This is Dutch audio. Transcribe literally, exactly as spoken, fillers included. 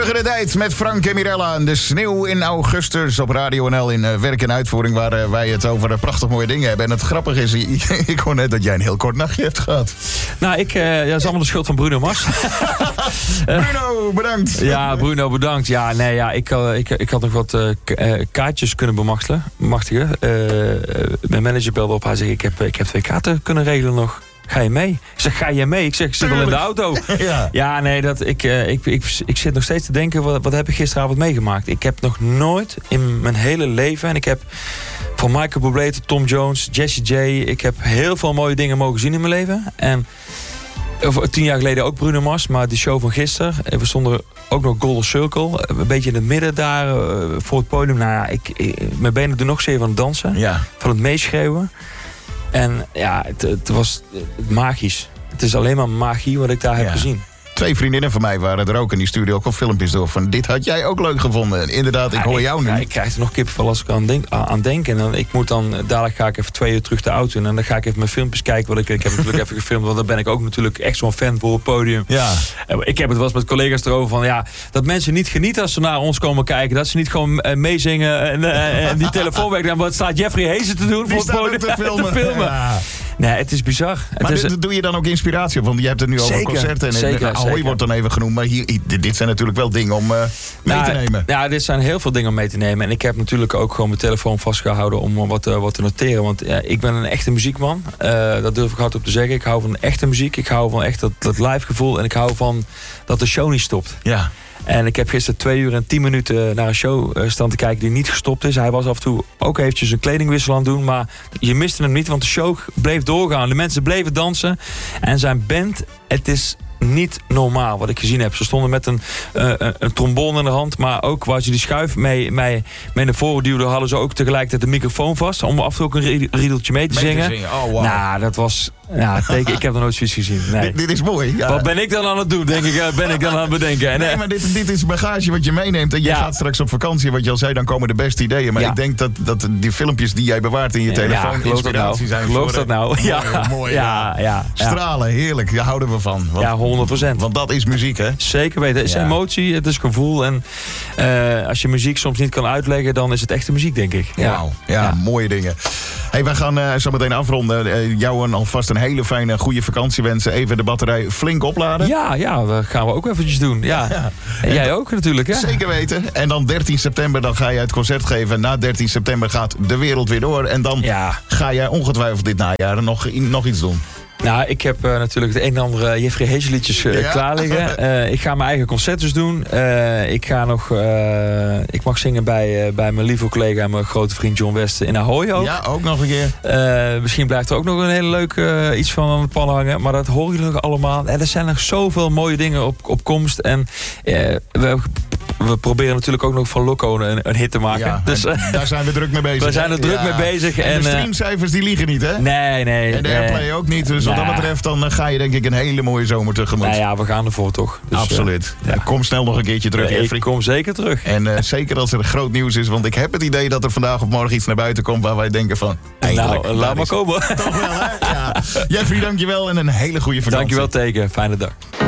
Terug in de tijd met Frank en Mirella en de sneeuw in augustus op Radio N L in uh, werk en uitvoering, waar uh, wij het over uh, prachtig mooie dingen hebben. En het grappige is, ik hoor net dat jij een heel kort nachtje hebt gehad. Nou, ik, uh, ja, dat is allemaal de schuld van Bruno Mars. Bruno, bedankt. Ja, Bruno, bedankt. Ja, nee, ja, ik, uh, ik, ik had nog wat uh, k- uh, kaartjes kunnen bemachtigen. bemachtigen. Uh, mijn manager belde op, hij zegt, ik heb, ik heb twee kaarten kunnen regelen nog. Ga je mee? Ik zeg, ga je mee? Ik zeg, ik zit al in de auto. Ja, ja nee, dat, ik, uh, ik, ik, ik zit nog steeds te denken, wat, wat heb ik gisteravond meegemaakt? Ik heb nog nooit in mijn hele leven, en ik heb van Michael Bublé tot Tom Jones, Jessie J, ik heb heel veel mooie dingen mogen zien in mijn leven. En of, tien jaar geleden ook Bruno Mars, maar die show van gisteren, we stonden ook nog Golden Circle, een beetje in het midden daar, uh, voor het podium. Nou ja, ik, ik, mijn benen doen nog zeer van het dansen, ja. Van het meeschreeuwen. En ja, het, het was magisch. Het is alleen maar magie wat ik daar heb ja. gezien. Twee vriendinnen van mij waren er ook en die stuurden ook al filmpjes door van dit had jij ook leuk gevonden. Inderdaad, ik ja, hoor ik, jou nu. Ja, ik krijg er nog kippenvel als ik aan denk, aan denk. En dan, ik moet dan, dadelijk ga ik even twee uur terug de auto in en dan ga ik even mijn filmpjes kijken. Wat ik, ik heb natuurlijk even gefilmd, want dan ben ik ook natuurlijk echt zo'n fan voor het podium. Ja. Ik heb het wel eens met collega's erover van ja, dat mensen niet genieten als ze naar ons komen kijken. Dat ze niet gewoon uh, meezingen en, uh, en die telefoon weggaan. Wat staat Jeffrey Hezen te doen Die voor het podium? te filmen. te filmen. Ja. Nee, het is bizar. Maar het is, dit, doe je dan ook inspiratie op? Want je hebt het nu over zeker, concerten. En zeker, Ahoy zeker. wordt dan even genoemd. Maar hier, dit zijn natuurlijk wel dingen om uh, mee nou, te nemen. Ja, dit zijn heel veel dingen om mee te nemen. En ik heb natuurlijk ook gewoon mijn telefoon vastgehouden om wat, uh, wat te noteren. Want ja, ik ben een echte muziekman. Uh, dat durf ik hardop te zeggen. Ik hou van echte muziek. Ik hou van echt dat, dat live gevoel. En ik hou van dat de show niet stopt. Ja. En ik heb gisteren twee uur en tien minuten naar een show staan te kijken die niet gestopt is. Hij was af en toe ook eventjes een kledingwissel aan het doen. Maar je miste hem niet, want de show bleef doorgaan. De mensen bleven dansen. En zijn band, het is niet normaal wat ik gezien heb. Ze stonden met een, uh, een trombone in de hand. Maar ook waar ze die schuif mee, mee, mee naar voren duwden, hadden ze ook tegelijkertijd de microfoon vast. Om af en toe ook een riedeltje mee te mee zingen. Te zingen. Oh, wow. Nou, dat was... Ja, teken, ik heb er nooit zoiets gezien. Nee. Dit, dit is mooi. Ja. Wat ben ik dan aan het doen, denk ik, ben ik dan aan het bedenken. En, nee, maar dit, dit is bagage wat je meeneemt. En je ja. gaat straks op vakantie, wat je al zei, dan komen de beste ideeën. Maar ja. ik denk dat, dat die filmpjes die jij bewaart in je telefoon ja, geloof inspiratie dat nou. zijn. Geloof voor dat nou. Mooi, ja. mooi. Ja, ja, ja. Stralen, heerlijk. Daar houden we van. Want, ja, honderd procent. Want dat is muziek, hè? Zeker weten. Het is ja. emotie, het is gevoel. En uh, als je muziek soms niet kan uitleggen, dan is het echte muziek, denk ik. Ja, Wauw. Ja, ja, mooie dingen. Hey, wij gaan uh, zo meteen afronden. Uh, jou een, alvast een hele fijne, goede vakantie wensen. Even de batterij flink opladen. Ja, ja, dat gaan we ook eventjes doen. Ja. Ja. En jij ook natuurlijk, hè? Zeker weten. En dan dertien september, dan ga je het concert geven. Na dertien september gaat de wereld weer door. En dan ja. ga jij ongetwijfeld dit najaar nog, nog iets doen. Nou, ik heb uh, natuurlijk de een en andere Jeffrey Hezen liedjes uh, ja. klaar liggen. Uh, ik ga mijn eigen concerten doen. Uh, ik ga nog, uh, ik mag zingen bij, uh, bij mijn lieve collega en mijn grote vriend John West in Ahoy ook. Ja, ook nog een keer. Uh, misschien blijft er ook nog een hele leuke uh, iets van aan de pan hangen. Maar dat horen jullie nog allemaal. En er zijn nog zoveel mooie dingen op, op komst. En uh, we We proberen natuurlijk ook nog van Loco een, een hit te maken. Ja, dus, daar zijn we druk mee bezig. We zijn er druk ja. mee bezig. En, en de streamcijfers die liegen niet, hè? Nee, nee. En de nee. airplay ook niet. Dus wat nee. dat betreft, dan ga je denk ik een hele mooie zomer tegemoet. Nou ja, we gaan ervoor toch. Dus, absoluut. Uh, ja. Kom snel nog een keertje terug, nee, Jeffrey. Ik kom zeker terug. En uh, zeker als er groot nieuws is. Want ik heb het idee dat er vandaag of morgen iets naar buiten komt waar wij denken van... Nou, laat maar komen. Toch wel, hè? Ja. Jeffrey, dankjewel en een hele goede vakantie. Dankjewel, Teken. Fijne dag.